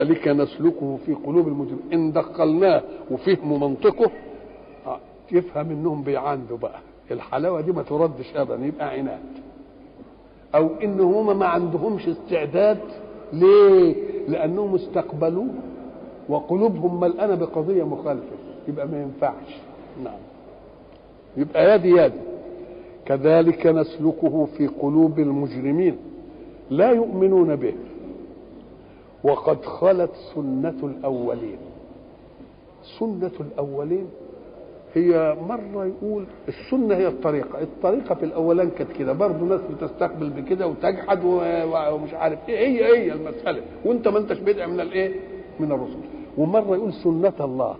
ذلك نسلكه في قلوب المجرمين. ان دخلناه وفهموا منطقه يفهم انهم بيعاندوا بقى. الحلاوه دي ما تردش ابدا، يبقى عناد، او ان هم ما عندهمش استعداد. ليه؟ لانهم استقبلوه وقلوبهم ملأنه بقضيه مخالفه، يبقى ما ينفعش. نعم، يبقى يدي كذلك نسلكه في قلوب المجرمين لا يؤمنون به وقد خلت سنة الأولين. سنة الأولين هي مرة يقول السنة هي الطريقة في الأولان كانت كده برضه، ناس بتستقبل بكده وتجحد ومش عارف ايه. هي المسألة، وانت ما انتش بدع من الايه؟ من الرسل. ومرة يقول سنة الله،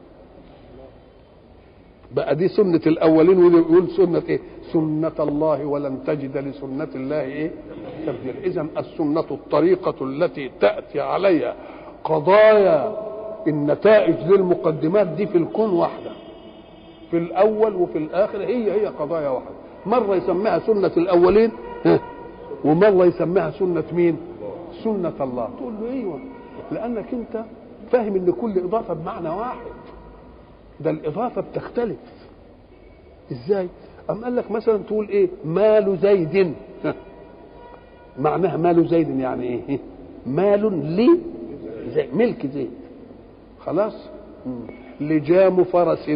بقى دي سنة الأولين، ويقول سنة ايه؟ سنة الله ولن تجد لسنة الله ايه؟ تبديل. إذن السنة الطريقة التي تأتي عليها قضايا النتائج للمقدمات دي في الكون واحدة، في الأول وفي الآخر هي قضايا واحدة. مرة يسميها سنة الأولين ومرة يسميها سنة مين؟ سنة الله. تقول له ايوه، لأنك أنت فاهم إن كل إضافة بمعنى واحد، ده الإضافة بتختلف. إزاي؟ أم قال لك مثلا تقول إيه؟ مال زيد، معناها مال زيد يعني إيه؟ مال لي زيد، ملك زيد. خلاص؟ لجام فرس.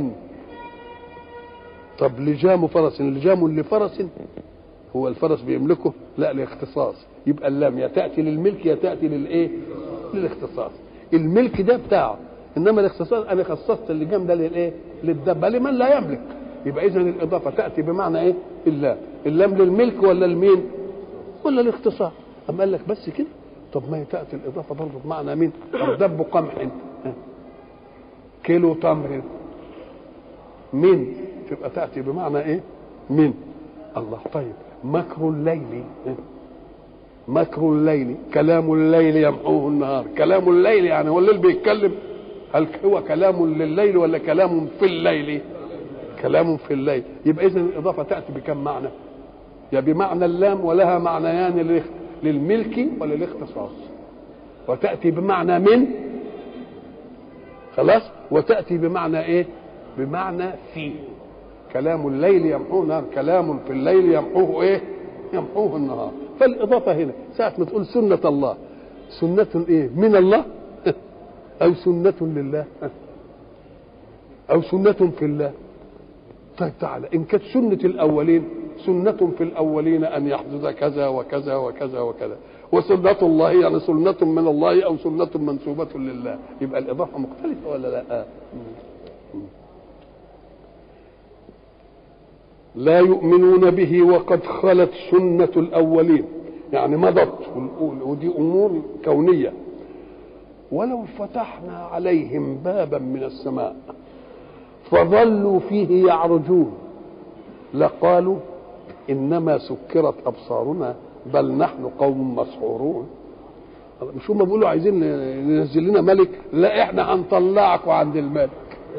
طب لجام فرس، لجام لفرس هو الفرس بيملكه؟ لا، لاختصاص. يبقى اللام يا تأتي للملك يا تأتي للإيه؟ للاختصاص. الملك ده بتاعه، انما الاختصاص انا خصصت اللجام ده للايه؟ للدبه، لمن لا يملك. يبقى اذا الاضافه تاتي بمعنى ايه؟ اللام للملك ولا المين؟ ولا الاختصاص. اما قال لك بس كده، طب ما تاتي الاضافه برضه بمعنى مين؟ دب قمح، كيلو تمر، من تبقى تاتي بمعنى ايه؟ من الله. طيب مكر الليل، مكر الليل، كلام الليل يمحوه النهار. كلام الليل يعني هو الليل بيتكلم، هل هو كلام لليل ولا كلام في الليل؟ كلام في الليل. يبقى اذا الاضافه تاتي بكم معنى؟ يا بمعنى اللام ولها معنيان، للملك وللاختصاص، وتاتي بمعنى من، خلاص، وتاتي بمعنى ايه؟ بمعنى في. كلام الليل يمحوه النهار، كلام في الليل يمحوه ايه؟ يمحوه النهار. فالاضافه هنا ساعه ما تقول سنه الله، سنه ايه؟ من الله او سنه لله او سنه في الله. طيب تعالى، ان كانت سنه الاولين، سنه في الاولين ان يحدث كذا وكذا وكذا وكذا، وسنه الله يعني سنه من الله او سنه منسوبه لله، يبقى الاضافه مختلفه ولا لا؟ لا يؤمنون به وقد خلت سنة الأولين، يعني مضت، ودي أمور كونية. ولو فتحنا عليهم بابا من السماء فظلوا فيه يعرجون لقالوا إنما سكرت أبصارنا بل نحن قوم مسحورون. مش هم بيقولوا عايزين ننزل لنا ملك؟ لا، احنا هنطلعكم عند الملك.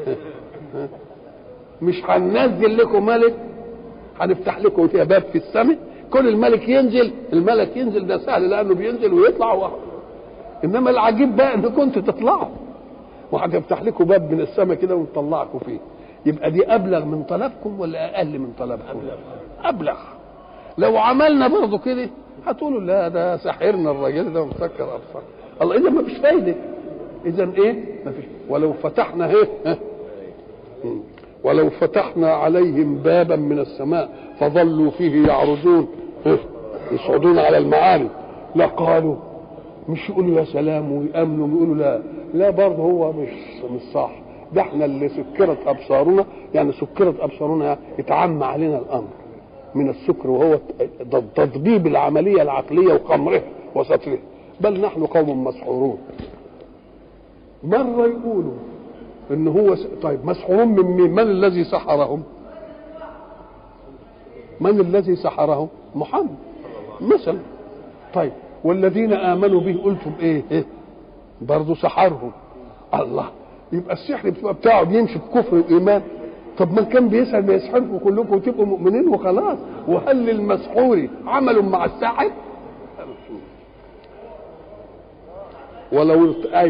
مش هننزل لكم ملك، هنفتح لكم فيها باب في السماء، كل الملك ينزل، الملك ينزل ده سهل لانه بينزل ويطلع انما العجيب بقى ان كنتوا تطلعوا، وهنفتح لكم باب من السماء كده ونطلعكم فيه. يبقى دي ابلغ من طلبكم ولا اقل من طلبكم؟ ابلغ. لو عملنا برضه كده هتقولوا لا ده سحرنا الراجل ده ومسكر ابصار الله. اذا ما فيش فايده، اذا ايه؟ ما فيش. ولو فتحنا ايه؟ ولو فتحنا عليهم بابا من السماء فظلوا فيه يعرجون، يصعدون على المعالي، لقالوا، مش يقولوا يا سلام ويأمنوا ويقولوا لا برضه هو مش صح، ده احنا اللي سكرت ابصارنا، يعني سكرت ابصارنا يعني اتعمى علينا الامر من السكر، وهو تضبيب العمليه العقليه وقمرها وسطرها، بل نحن قوم مسحورون. مره يقولوا ان هو طيب مسحورون من مين؟ من الذي سحرهم؟ من الذي سحرهم؟ محمد مثلا. طيب والذين امنوا به قلتم ايه؟ برضه سحرهم الله. يبقى السحر بتاعه بيمشي بكفر وايمان. طب ما كان بيسحر بيسحركم كلكم وتبقوا مؤمنين وخلاص. وهل للمسحور عمل مع الساحر؟ ولو